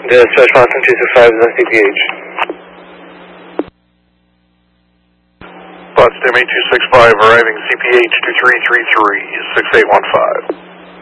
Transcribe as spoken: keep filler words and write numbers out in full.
Dispatch Boston two six five is on C P H. Potsdam eight two six five arriving C P H two three three three, six eight one five.